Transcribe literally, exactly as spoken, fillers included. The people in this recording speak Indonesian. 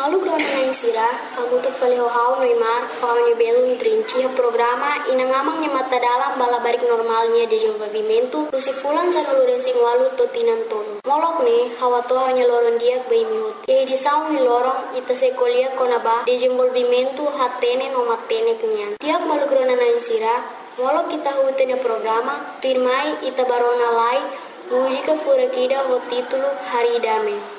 Malu krona na insira, kamu tu fale hau Neymar, hau ni belo trinci ha programa ina ngamang ni mata dalam bala barik normalnya de desenvolvimento, usi fulan sa nalure sing walu to tinan tono. Molok ni hawa to hanya loron diak bai mihut. E di saung ni lorong ita se kolia kona ba desenvolvimento hatene no matene kenyan. Tiak malu krona na insira, molok kita hutene programa, tirmai ita barona lai, música furakida ho título Haridame.